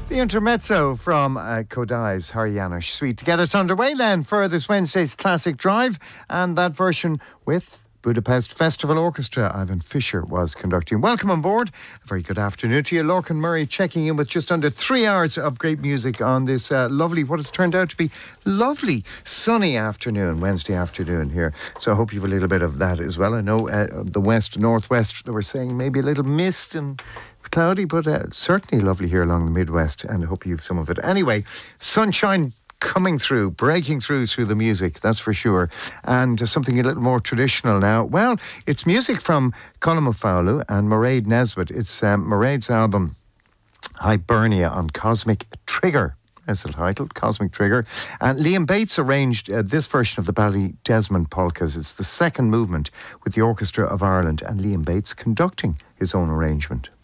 The intermezzo from Kodai's Haryana Suite to get us underway then for this Wednesday's Classic Drive, and that version with Budapest Festival Orchestra. Ivan Fisher was conducting. Welcome on board. A very good afternoon to you. Lorcan Murray checking in with just under 3 hours of great music on this lovely, what has turned out to be lovely, sunny afternoon, Wednesday afternoon here. So I hope you have a little bit of that as well. I know the west, northwest, they were saying maybe a little mist and cloudy, but certainly lovely here along the Midwest, and I hope you have some of it. Anyway, sunshine coming through, breaking through the music, that's for sure. And something a little more traditional now. Well, it's music from Colm Ó Fhoghlú and Mairead Nesbitt. It's Mairead's album Hibernia on Cosmic Trigger. That's the title, Cosmic Trigger. And Liam Bates arranged this version of the Ballydesmond polkas. It's the second movement with the Orchestra of Ireland, and Liam Bates conducting his own arrangement.